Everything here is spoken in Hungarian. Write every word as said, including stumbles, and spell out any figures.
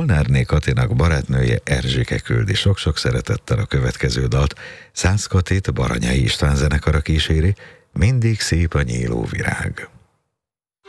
Molnárné Katinak barátnője Erzsike küldi sok-sok szeretettel a következő dalt. Szász Katit Baranyai István zenekara kíséri, Mindig szép a nyíló virág.